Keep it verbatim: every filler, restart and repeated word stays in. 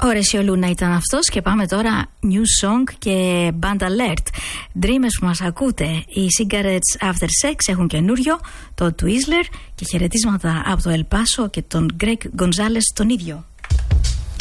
Χώρεσιο Λούνα ήταν αυτός και πάμε τώρα New Song και Band Alert. Dreamers που μας ακούτε, οι Cigarettes After Sex έχουν καινούριο, το Twizzler, και χαιρετίσματα από το El Paso και τον Greg Gonzalez τον ίδιο.